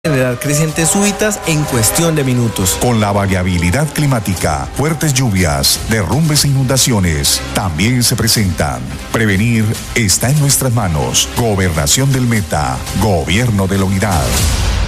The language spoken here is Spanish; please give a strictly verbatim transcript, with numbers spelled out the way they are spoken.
generar crecientes súbitas en cuestión de minutos. Con la variabilidad climática, fuertes lluvias, derrumbes e inundaciones también se presentan. Prevenir está en nuestras manos. Gobernación del Meta, Gobierno de la Unidad.